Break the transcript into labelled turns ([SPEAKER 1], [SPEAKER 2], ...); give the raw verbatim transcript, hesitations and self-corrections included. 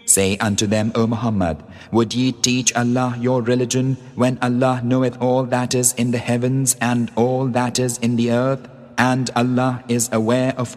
[SPEAKER 1] Say unto them, O Muhammad, would ye teach Allah your religion when Allah knoweth all that is in the heavens and all that is in the earth, and Allah is aware of